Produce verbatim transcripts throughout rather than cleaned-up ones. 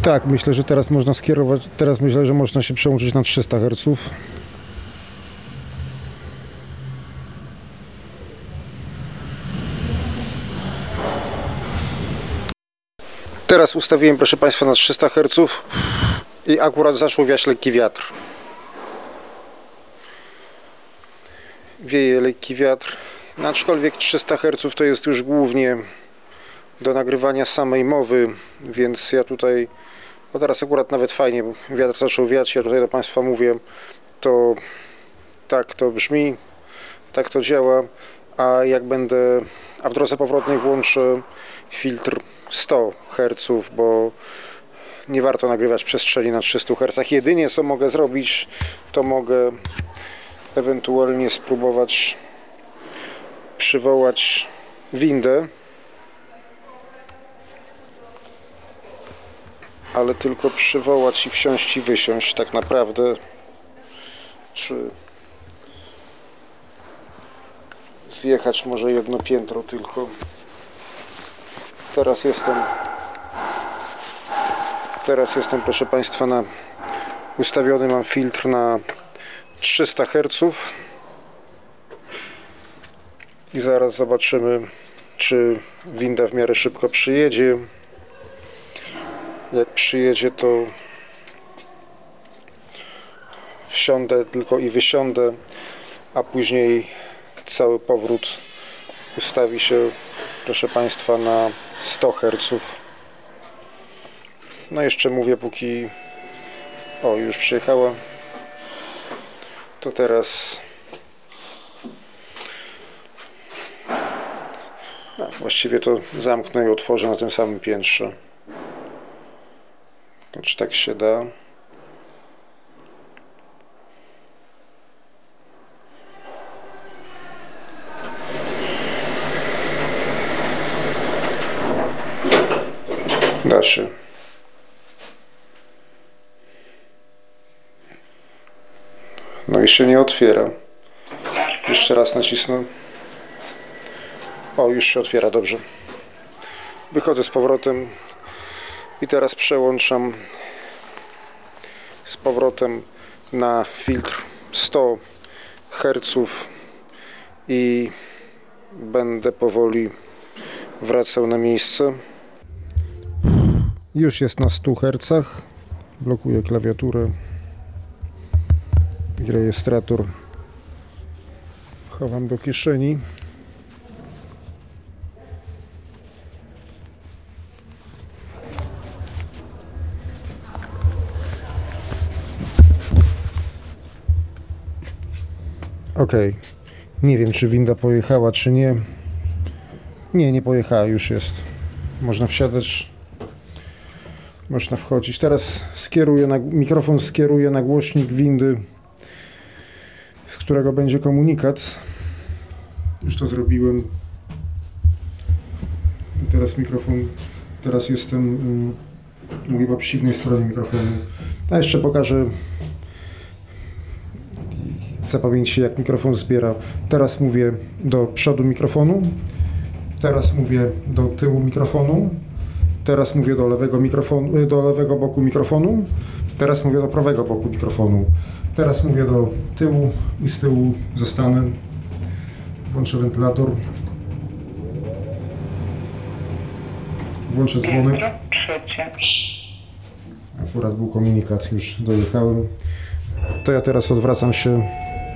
Tak, myślę, że teraz można skierować, teraz myślę, że można się przełączyć na trzysta herców. Teraz ustawiłem, proszę Państwa, na trzysta herców i akurat zaczął wiać lekki wiatr. Wieje lekki wiatr, no, aczkolwiek trzysta herców to jest już głównie do nagrywania samej mowy, więc ja tutaj, no teraz akurat nawet fajnie, bo wiatr zaczął wiać, ja tutaj do Państwa mówię, to tak to brzmi, tak to działa, a jak będę, a w drodze powrotnej włączę filtr sto herców, bo nie warto nagrywać przestrzeni na trzystu hercach. Jedynie co mogę zrobić, to mogę ewentualnie spróbować przywołać windę, ale tylko przywołać i wsiąść i wysiąść tak naprawdę, czy zjechać może jedno piętro tylko. Teraz jestem teraz jestem proszę Państwa na ustawiony mam filtr na trzysta herców i zaraz zobaczymy, czy winda w miarę szybko przyjedzie. Jak przyjedzie, to wsiądę tylko i wysiądę, a później cały powrót ustawi się, proszę Państwa, na sto herców. No jeszcze mówię, póki o, już przyjechała, to teraz no, właściwie to zamknę i otworzę na tym samym piętrze. Czy tak się da? Da się. No i się nie otwiera. Jeszcze raz nacisnę. O, już się otwiera, dobrze. Wychodzę z powrotem i teraz przełączam z powrotem na filtr sto herców i będę powoli wracał na miejsce. Już jest na stu hercach. Blokuję klawiaturę i rejestrator chowam do kieszeni. Ok, nie wiem, czy winda pojechała, czy nie. Nie, nie pojechała, już jest. Można wsiadać, można wchodzić. Teraz skieruję na, mikrofon skieruję na głośnik windy, z którego będzie komunikat. Już to zrobiłem. I teraz mikrofon, teraz jestem, mówię po przeciwnej stronie mikrofonu. A jeszcze pokażę, zapamięćcie, jak mikrofon zbiera. Teraz mówię do przodu mikrofonu, teraz mówię do tyłu mikrofonu, teraz mówię do lewego mikrofonu, do lewego boku mikrofonu, teraz mówię do prawego boku mikrofonu, teraz mówię do tyłu i z tyłu zostanę. Włączę wentylator, włączę dzwonek. Akurat był komunikat, już dojechałem. To ja teraz odwracam się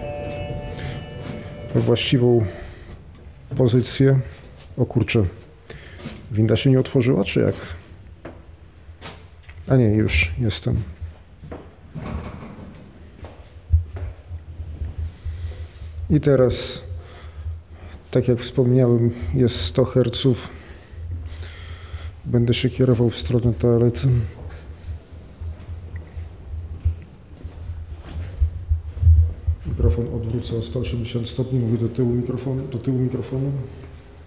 we właściwą pozycję. O kurczę, winda się nie otworzyła, czy jak? A nie, już jestem. I teraz, tak jak wspomniałem, jest sto herców. Będę się kierował w stronę toalety. Mikrofon odwrócę o sto osiemdziesiąt stopni, mówię do tyłu mikrofonu, do tyłu mikrofonu.